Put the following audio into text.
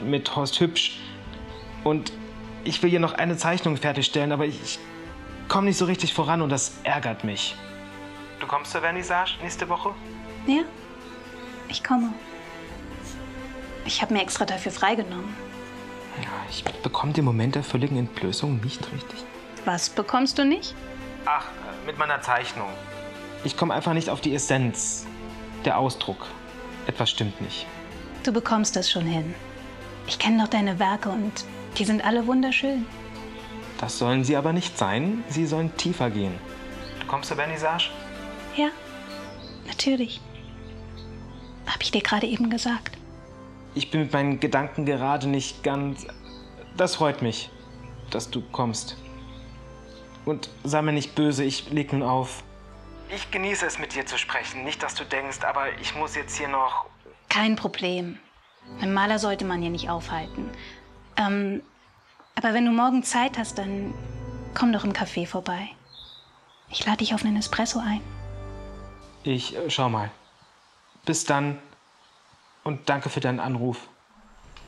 mit Horst Hübsch. Und ich will hier noch eine Zeichnung fertigstellen, aber ich komme nicht so richtig voran und das ärgert mich. Du kommst zur Vernissage nächste Woche? Ja, ich komme. Ich habe mir extra dafür freigenommen. Ja, ich bekomme den Moment der völligen Entblößung nicht richtig. Was bekommst du nicht? Ach, mit meiner Zeichnung. Ich komme einfach nicht auf die Essenz. Der Ausdruck. Etwas stimmt nicht. Du bekommst das schon hin. Ich kenne doch deine Werke und die sind alle wunderschön. Das sollen sie aber nicht sein. Sie sollen tiefer gehen. Du kommst zur Vernissage? Ja, natürlich. Habe ich dir gerade eben gesagt. Ich bin mit meinen Gedanken gerade nicht ganz... Das freut mich, dass du kommst. Und sei mir nicht böse, ich leg nun auf. Ich genieße es, mit dir zu sprechen. Nicht, dass du denkst, aber ich muss jetzt hier noch... Kein Problem. Einen Maler sollte man hier nicht aufhalten. Aber wenn du morgen Zeit hast, dann komm doch im Café vorbei. Ich lade dich auf einen Espresso ein. Ich schau mal. Bis dann und danke für deinen Anruf.